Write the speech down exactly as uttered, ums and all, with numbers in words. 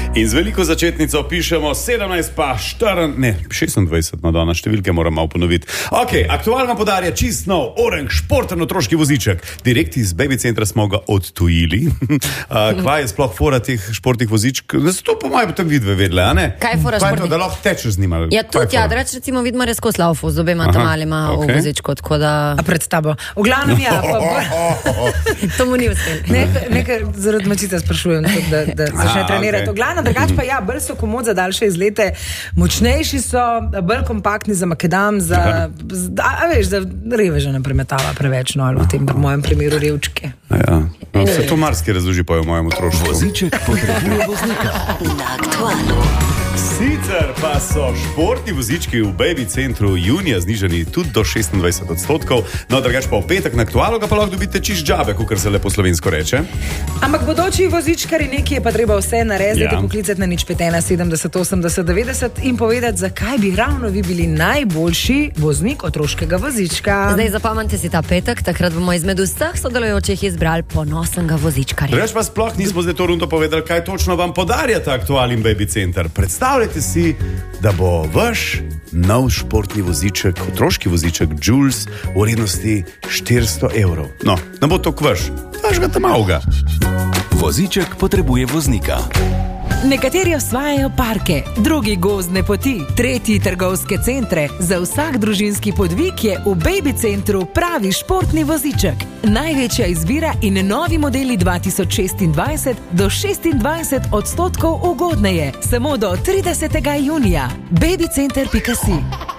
In z veliko začetnico pišemo sedemnajst pa štiri, ne, šestindvajset, Madonna, številke moram malo ponoviti. Ok, aktualna podarja čist nov, oranž, športen otroški voziček. Direkt iz Baby Centra smo ga odtujili. uh, kva je sploh fora teh športnih vozičk? Zato po mojem potem vidve vedle, a ne? Kaj je fora športnih? Da lahko tečeš z njima. Ja, tudi ja, da reč, recimo vidimo res ko slaufu z obema tam malima okay. v vozičku, tako da... A pred tabo. V glavnem ja, pa... to mu ni uspel. Nekaj, nekaj zaradi mačice sprašujem, tudi, da, da začne trenirati. Okay. V glavnem, drugač pa ja, bolj so komod za daljše izlete, močnejši so, bolj kompaktni za makedam, za, a, a veš, za reveže ne premetava preveč, no, ali v tem v mojem primeru revčke. Ja, no, se to marski razloži pa je v mojem otroštvu. Voziček potrebuje voznika. Na aktualno. Sicer pa so športni vozički v Baby Centru junija znižani tudi do šestindvajset odstotkov, no drugač pa v petek na aktualo ga pa lahko dobite čiš džabe, kakor se lepo slovensko reče. Ampak bodoči vozičkari nekaj je pa treba vse narediti, ja. Poklicati na nič pet ena sedemdeset osemdeset devetdeset in povedati, zakaj bi ravno vi bili najboljši voznik otroškega vozička. Zdaj zapomnite si ta petek, takrat bomo izmed vseh sodelujočih izbrali ponosnega vozičkarja. Reč pa sploh nismo zdaj to rundo povedali, kaj točno vam podarja ta aktualni Baby Center. Predstavljajte si, da bo vaš nov športni voziček, otroški voziček Jules v vrednosti štiristo evrov. No, ne bo to kvaš, vašega tam avga. Voziček potrebuje voznika. Nekateri osvajajo parke, drugi gozdne poti, tretji trgovske centre. Za vsak družinski podvig je v Baby Centru pravi športni voziček. Največja izbira in novi modeli dva tisoč šestindvajset do šestindvajset odstotkov ugodneje. Samo do tridesetega junija. babycenter pika si